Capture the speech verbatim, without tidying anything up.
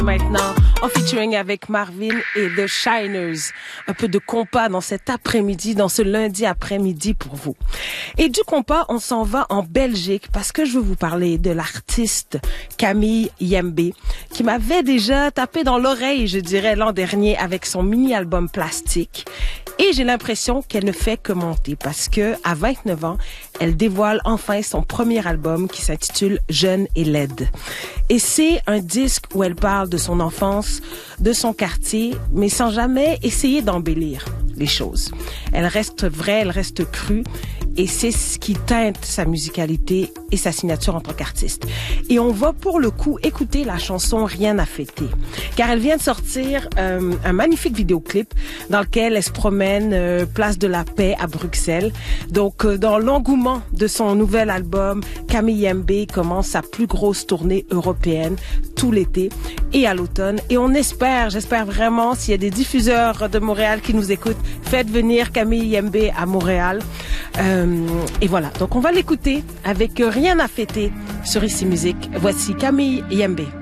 Maintenant, en featuring avec Marvin et The Shiners. Un peu de compas dans cet après-midi, dans ce lundi après-midi pour vous. Et du compas, on s'en va en Belgique parce que je veux vous parler de l'artiste Camille Yembe qui m'avait déjà tapé dans l'oreille, je dirais, l'an dernier avec son mini-album Plastique. Et j'ai l'impression qu'elle ne fait que monter parce que, à vingt-neuf ans, elle dévoile enfin son premier album qui s'intitule Jeune et laide. Et c'est un disque où elle parle de son enfance, de son quartier, mais sans jamais essayer d'embellir les choses. Elle reste vraie, elle reste crue, et c'est ce qui teinte sa musicalité et sa signature en tant qu'artiste. Et on va pour le coup écouter la chanson Rien à fêter, car elle vient de sortir euh, un magnifique vidéoclip dans lequel elle se promène euh, place de la Paix à Bruxelles. Donc euh, dans l'engouement de son nouvel album, Camille Yembe commence sa plus grosse tournée européenne tout l'été et à l'automne. Et on espère, j'espère vraiment, s'il y a des diffuseurs de Montréal qui nous écoutent, faites venir Camille Yembe à Montréal. Euh, et voilà, donc on va l'écouter avec Rien à fêter sur Ici Musique. Voici Camille Yembe.